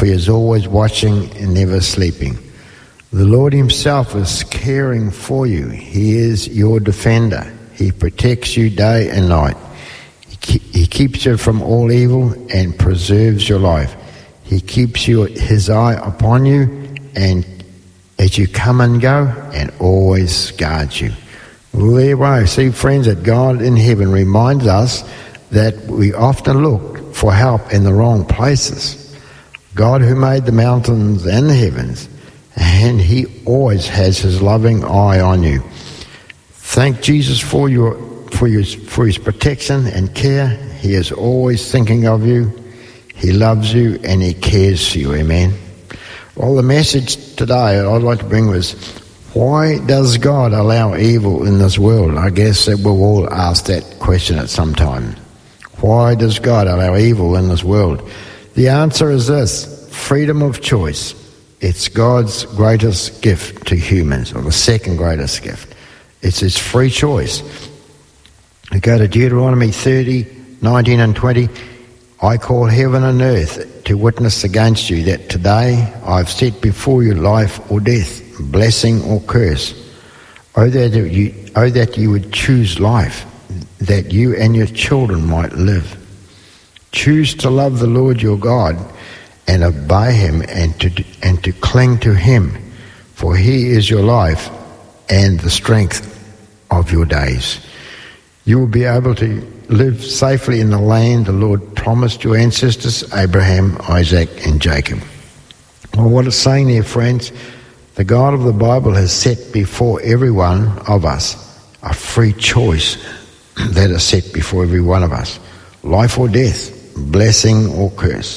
for he is always watching and never sleeping. The Lord himself is caring for you. He is your defender. He protects you day and night. He keeps you from all evil and preserves your life. He keeps his eye upon you and as you come and go, and always guards you. Well, there you go. See, friends, that God in heaven reminds us that we often look for help in the wrong places. God who made the mountains and the heavens, and he always has his loving eye on you. Thank Jesus for his protection and care. He is always thinking of you. He loves you and he cares for you. Amen. Well, the message today I'd like to bring was, why does God allow evil in this world? I guess that we'll all ask that question at some time. Why does God allow evil in this world? The answer is this: freedom of choice. It's God's greatest gift to humans, or the second greatest gift. It's his free choice. We go to Deuteronomy 30, 19 and 20. I call heaven and earth to witness against you that today I've set before you life or death, blessing or curse. Oh, that you would choose life, that you and your children might live. Choose to love the Lord your God and obey him and to cling to him, for he is your life and the strength of your days. You will be able to live safely in the land the Lord promised your ancestors, Abraham, Isaac, and Jacob. Well, what it's saying there, friends, the God of the Bible has set before every one of us a free choice that is set before every one of us. Life or death, blessing or curse.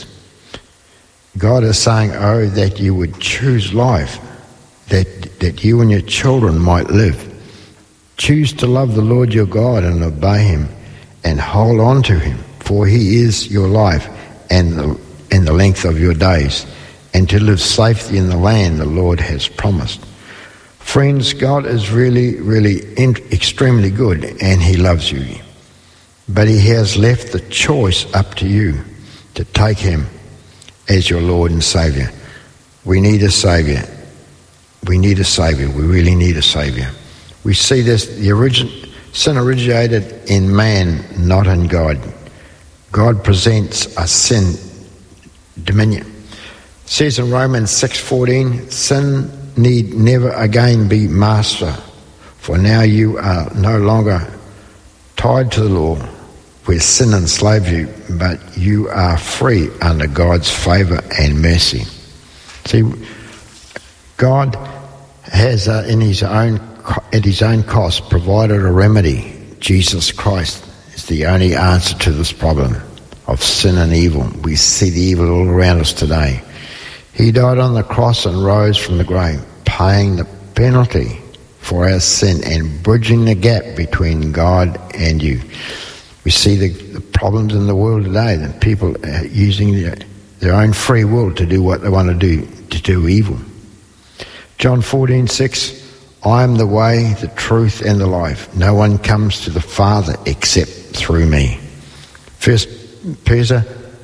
God is saying, oh, that you would choose life, that you and your children might live. Choose to love the Lord your God and obey him and hold on to him, for he is your life and the length of your days, and to live safely in the land the Lord has promised. Friends, God is really, really extremely good, and he loves you. But he has left the choice up to you to take him as your Lord and Saviour. We need a Saviour. We need a Saviour. We really need a Saviour. We see this, sin originated in man, not in God. God presents a sin dominion. It says in Romans 6:14, sin need never again be master, for now you are no longer tied to the law where sin enslaved you, but you are free under God's favour and mercy. See, God has at his own cost provided a remedy. Jesus Christ is the only answer to this problem of sin and evil. We see the evil all around us today. He died on the cross and rose from the grave, paying the penalty for our sin and bridging the gap between God and you. We see the problems in the world today, that people are using their own free will to do what they want to do evil. John 14:6, I am the way, the truth, and the life. No one comes to the Father except through me. 1 Peter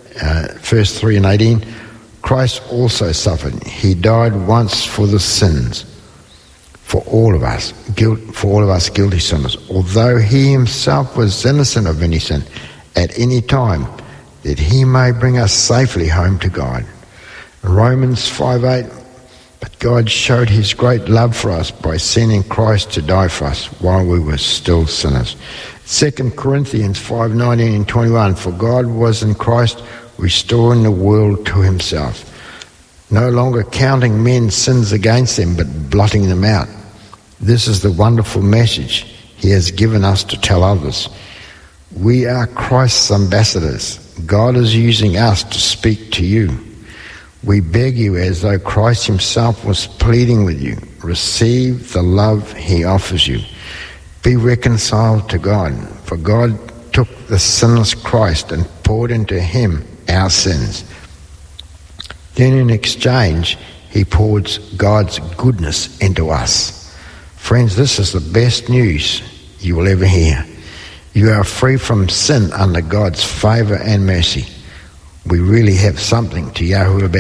3 and 18, Christ also suffered. He died once for the sins, for all of us guilty sinners, although he himself was innocent of any sin at any time, that he may bring us safely home to God. Romans 5:8, but God showed his great love for us by sending Christ to die for us while we were still sinners. 2 Corinthians 5:19 and 21, for God was in Christ restoring the world to himself, no longer counting men's sins against them, but blotting them out. This is the wonderful message he has given us to tell others. We are Christ's ambassadors. God is using us to speak to you. We beg you, as though Christ himself was pleading with you, receive the love he offers you. Be reconciled to God, for God took the sinless Christ and poured into him our sins. Then in exchange, he pours God's goodness into us. Friends, this is the best news you will ever hear. You are free from sin under God's favour and mercy. We really have something to Yahoo about.